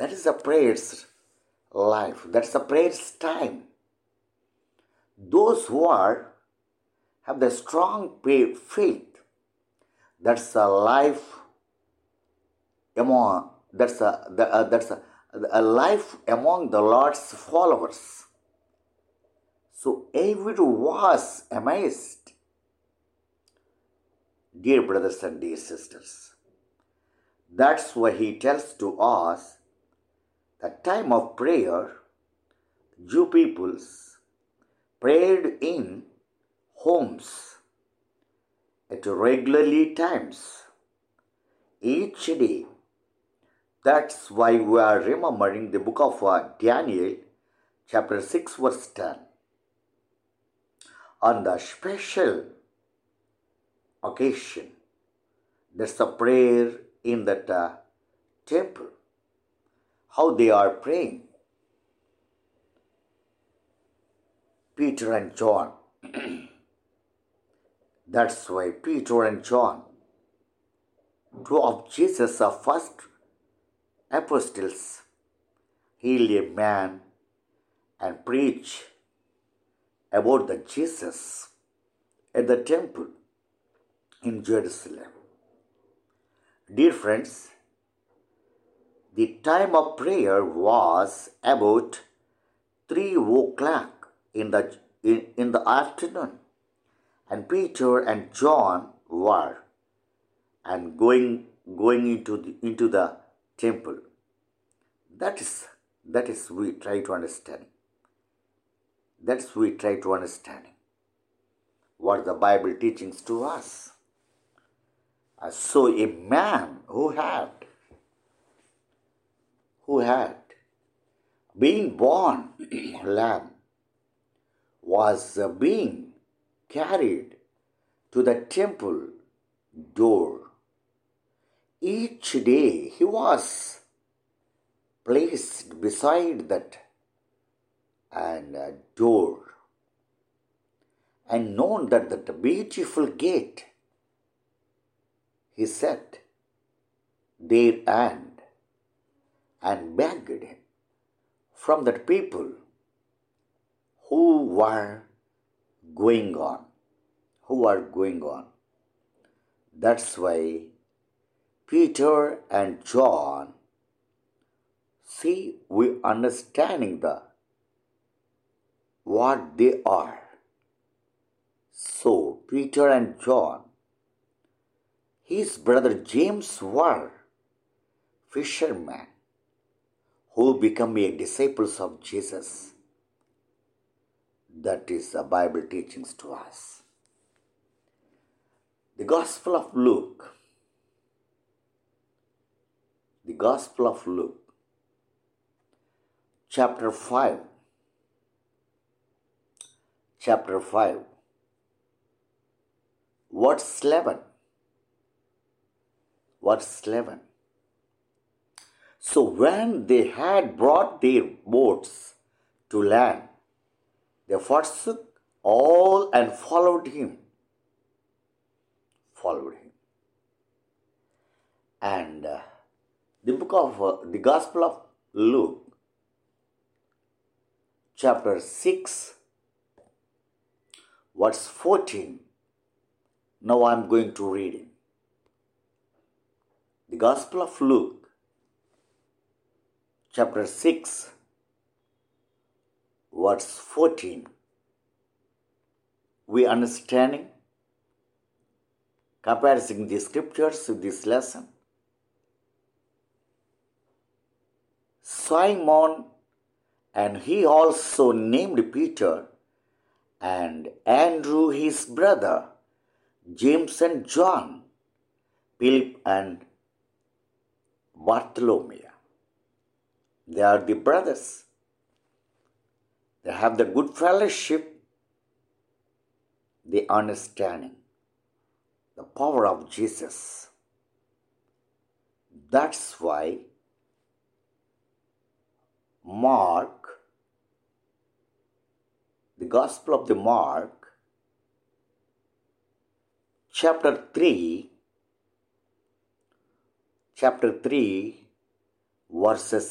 That is the prayer's life. That's the prayer's time. Those who have the strong faith, that's a life among a life among the Lord's followers. So everyone was amazed, dear brothers and dear sisters. That's why he tells to us the time of prayer, Jew peoples prayed in homes at regularly times each day. That's why we are remembering the book of Daniel, chapter 6, verse 10. On the special occasion, there's a prayer in that temple. How they are praying. Peter and John. That's why Peter and John, two of Jesus' first apostles, healed a man and preached about the Jesus at the temple in Jerusalem. Dear friends, the time of prayer was about 3 o'clock in the afternoon, and Peter and John were going into the temple. That is we try to understand. That's we try to understand what the Bible teachings to us. So a man who had been born lamb was being carried to the temple door. Each day he was placed beside that door and known that the beautiful gate, he sat there and begged from the people who were going on. That's why Peter and John, see, we understanding what they are. So Peter and John, his brother James were fishermen who become disciples of Jesus. That is the Bible teachings to us. The Gospel of Luke, chapter 5, verse 11. So when they had brought their boats to land, they forsook all and followed him. And the book of the Gospel of Luke, chapter 6, verse 14. Now I am going to read it. The Gospel of Luke, chapter 6, verse 14. We understanding, comparing the scriptures with this lesson. Simon and he also named Peter and Andrew his brother, James and John, Philip and Bartholomew. They are the brothers. They have the good fellowship, the understanding, the power of Jesus. That's why Mark, the Gospel of the Mark, chapter 3, verses